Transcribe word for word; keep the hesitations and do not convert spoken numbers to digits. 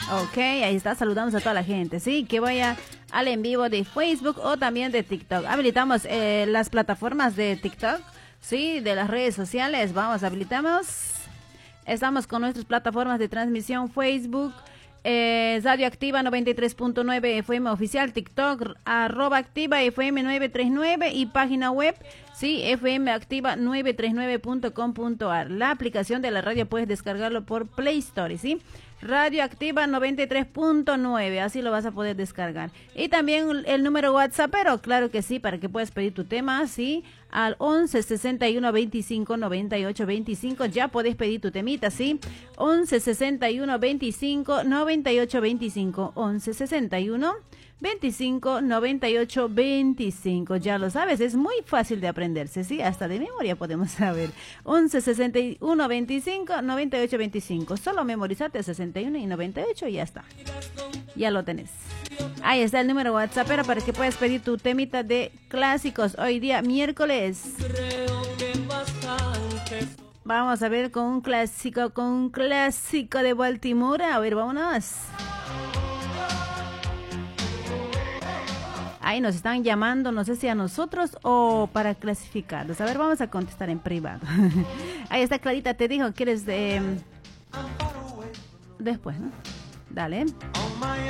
Ok, ahí está, saludamos a toda la gente, ¿sí? Que vaya al en vivo de Facebook o también de TikTok. Habilitamos eh, las plataformas de TikTok, ¿sí? De las redes sociales, vamos, habilitamos. Estamos con nuestras plataformas de transmisión, Facebook, eh, Radio Activa noventa y tres punto nueve F M oficial, TikTok, arroba Activa F M nueve treinta y nueve y página web, sí, F M Activa nueve treinta y nueve punto com punto a r. La aplicación de la radio puedes descargarlo por Play Store, ¿sí? Radio Activa noventa y tres punto nueve, así lo vas a poder descargar. Y también el número WhatsApp, pero claro que sí, para que puedas pedir tu tema, sí, al once sesenta y uno veinticinco noventa y ocho veinticinco, ya podés pedir tu temita, sí, once sesenta y uno veinticinco noventa y ocho veinticinco, once sesenta y uno veinticinco noventa y ocho veinticinco, ya lo sabes, es muy fácil de aprenderse, sí, hasta de memoria podemos saber. Once sesenta y uno veinticinco noventa y ocho veinticinco, solo memorizate sesenta y uno y noventa y ocho y ya está, ya lo tenés. Ahí está el número WhatsApp para que puedas pedir tu temita de clásicos hoy día miércoles. Vamos a ver con un clásico, con un clásico de Baltimore, a ver, vámonos. Ahí nos están llamando, no sé si a nosotros o para clasificarlos. A ver, vamos a contestar en privado. Ahí está, Clarita, te dijo, ¿quieres de... después, ¿no? Dale.